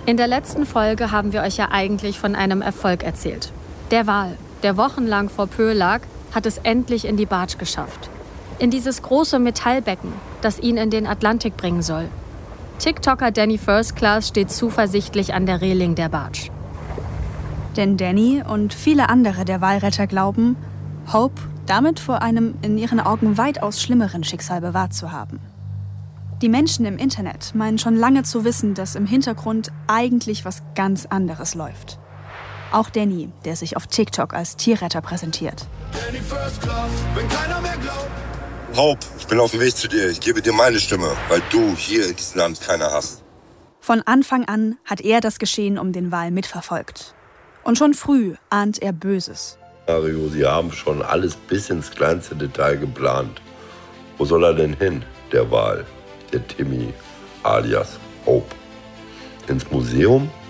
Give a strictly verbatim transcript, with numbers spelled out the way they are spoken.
In der letzten Folge haben wir euch ja eigentlich von einem Erfolg erzählt. Der Wal, der wochenlang vor Pöhl lag, hat es endlich in die Barge geschafft. In dieses große Metallbecken, das ihn in den Atlantik bringen soll. TikToker Danny First Class steht zuversichtlich an der Reling der Barge. Denn Danny und viele andere der Walretter glauben, Hope damit vor einem in ihren Augen weitaus schlimmeren Schicksal bewahrt zu haben. Die Menschen im Internet meinen schon lange zu wissen, dass im Hintergrund eigentlich was ganz anderes läuft. Auch Danny, der sich auf TikTok als Tierretter präsentiert. Danny First Class, wenn keiner mehr glaubt. Hope, ich bin auf dem Weg zu dir. Ich gebe dir meine Stimme, weil du hier in diesem Land keiner hast. Von Anfang an hat er das Geschehen um den Wal mitverfolgt. Und schon früh ahnt er Böses. Mario, Sie haben schon alles bis ins kleinste Detail geplant. Wo soll er denn hin, der Wal? Der Timmy alias Hope. Ins Museum?